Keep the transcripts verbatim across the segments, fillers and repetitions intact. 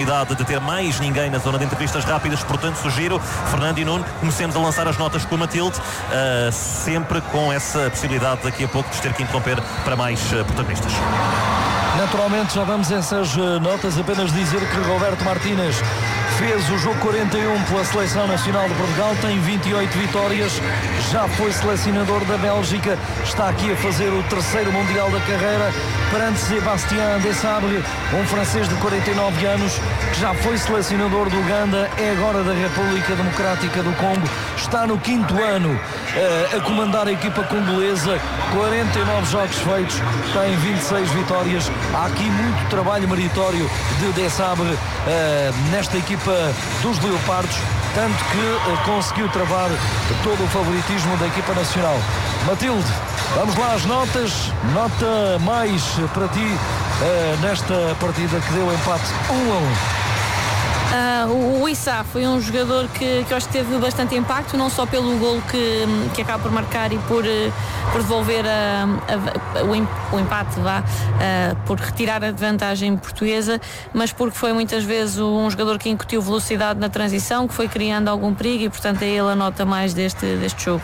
possibilidade de ter mais ninguém na zona de entrevistas rápidas, portanto sugiro, Fernando e Nuno, comecemos a lançar as notas com a Matilde, uh, sempre com essa possibilidade daqui a pouco de ter que interromper para mais uh, protagonistas. Naturalmente já damos essas uh, notas, apenas dizer que Roberto Martínez fez o jogo quarenta e um pela Seleção Nacional de Portugal, tem vinte e oito vitórias, já foi selecionador da Bélgica, está aqui a fazer o terceiro Mundial da carreira perante Sébastien Desabre, um francês de quarenta e nove anos, que já foi selecionador do Uganda, é agora da República Democrática do Congo, está no quinto ano uh, a comandar a equipa congolesa, quarenta e nove jogos feitos, tem vinte e seis vitórias, há aqui muito trabalho meritório de Desabre uh, nesta equipa dos Leopardos, tanto que uh, conseguiu travar todo o favoritismo da equipa nacional. Matilde, vamos lá às notas. Nota mais para ti uh, nesta partida que deu empate um a um. Uh, o Issa foi um jogador que, que eu acho que teve bastante impacto, não só pelo golo que, que acaba por marcar e por, por devolver a, a, o, o empate, vá, uh, por retirar a vantagem portuguesa, mas porque foi muitas vezes um jogador que incutiu velocidade na transição, que foi criando algum perigo e, portanto, é ele a nota mais deste, deste jogo.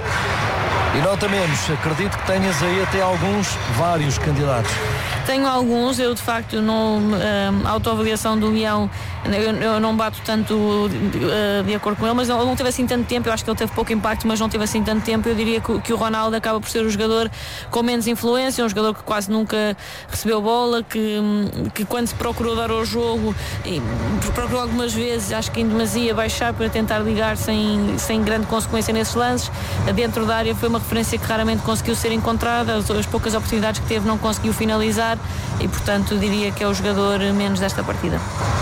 E nota menos, acredito que tenhas aí até alguns, vários candidatos. Tenho alguns, eu de facto não, a autoavaliação do Leão, eu, eu não bato tanto uh, de acordo com ele, mas ele não teve assim tanto tempo, eu acho que ele teve pouco impacto, mas não teve assim tanto tempo. Eu diria que, que o Ronaldo acaba por ser o jogador com menos influência, um jogador que quase nunca recebeu bola, que, que quando se procurou dar ao jogo, e procurou algumas vezes, acho que em demasia, baixar para tentar ligar sem, sem grande consequência nesses lances, dentro da área foi uma referência que raramente conseguiu ser encontrada, as, as poucas oportunidades que teve não conseguiu finalizar e, portanto, diria que é o jogador menos desta partida.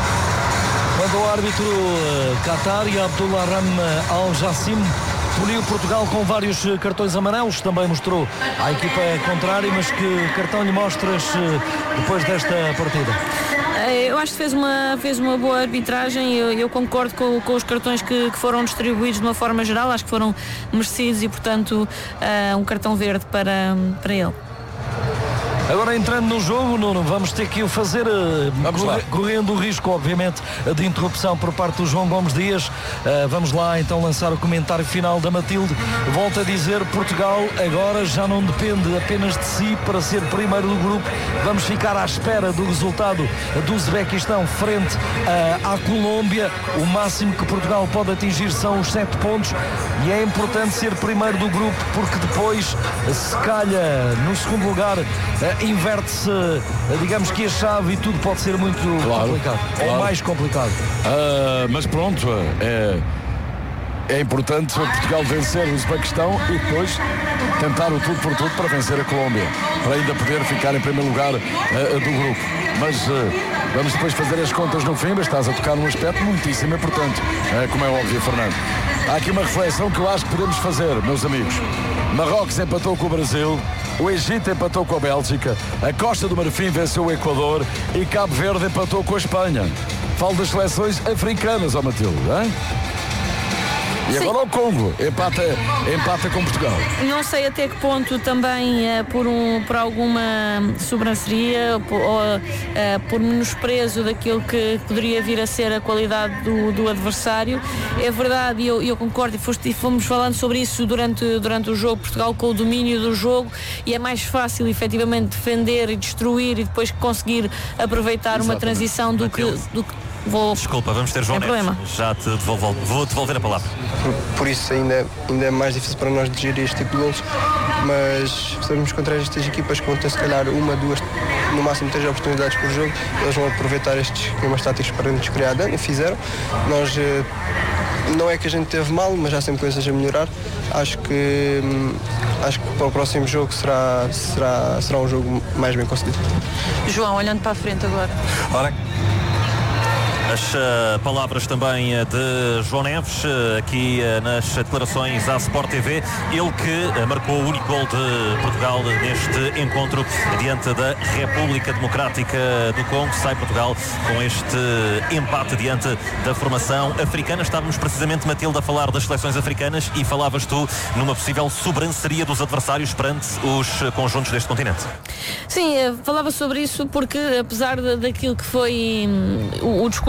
Quando o árbitro uh, Qatari, Abdullah Ram Al-Jassim, puniu Portugal com vários uh, cartões amarelos, também mostrou à equipa contrária, mas que cartão lhe mostras uh, depois desta partida? Eu acho que fez uma, fez uma boa arbitragem. Eu, eu concordo com, com os cartões que, que foram distribuídos de uma forma geral, acho que foram merecidos e, portanto, uh, um cartão verde para, para ele. Agora, entrando no jogo, Nuno, vamos ter que o fazer uh, corre, correndo o risco, obviamente, de interrupção por parte do João Gomes Dias. Uh, vamos lá então lançar o comentário final da Matilde. Volto a dizer, Portugal agora já não depende apenas de si para ser primeiro do grupo. Vamos ficar à espera do resultado do Uzbequistão frente uh, à Colômbia. O máximo que Portugal pode atingir são os sete pontos e é importante ser primeiro do grupo, porque depois, se calha no segundo lugar, uh, inverte-se, digamos que a chave, e tudo pode ser muito claro, complicado, claro. Ou mais complicado. Uh, mas pronto, é, é importante Portugal vencer o Uzbequistão e depois tentar o tudo por tudo para vencer a Colômbia, para ainda poder ficar em primeiro lugar uh, do grupo. Mas uh, vamos depois fazer as contas no fim, mas estás a tocar num aspecto muitíssimo importante, uh, como é óbvio, Fernando. Há aqui uma reflexão que eu acho que podemos fazer, meus amigos. Marrocos empatou com o Brasil, o Egito empatou com a Bélgica, a Costa do Marfim venceu o Equador e Cabo Verde empatou com a Espanha. Falo das seleções africanas, ó Matilde, hein? E Sim. Agora o Congo empata, empata com Portugal. Não sei até que ponto também uh, por, um, por alguma sobranceria por, ou uh, por menosprezo daquilo que poderia vir a ser a qualidade do, do adversário. É verdade, e eu, eu concordo, e, foste, e fomos falando sobre isso durante, durante o jogo, Portugal com o domínio do jogo, e é mais fácil efetivamente defender e destruir e depois conseguir aproveitar Exatamente. Uma transição do que, do que Vou... Desculpa, vamos ter João Neves. Já te devolvo, vou devolver a palavra. Por, por isso ainda, ainda é mais difícil para nós digerir este tipo de golos, mas estamos contra estas equipas que vão ter se calhar uma, duas, no máximo três oportunidades por jogo. Eles vão aproveitar estes esquemas táticos para nos criar dano, e fizeram. Nós, não é que a gente teve mal, mas há sempre coisas a melhorar. Acho que, acho que para o próximo jogo será, será, será um jogo mais bem conseguido. João, olhando para a frente agora. Ora. As uh, palavras também uh, de João Neves, uh, aqui uh, nas declarações à Sport T V, ele que uh, marcou o único gol de Portugal neste encontro diante da República Democrática do Congo. Sai Portugal com este empate diante da formação africana. Estávamos precisamente, Matilde, a falar das seleções africanas e falavas tu numa possível sobranceria dos adversários perante os conjuntos deste continente. Sim, falava sobre isso porque, apesar de, daquilo que foi um, o, o discurso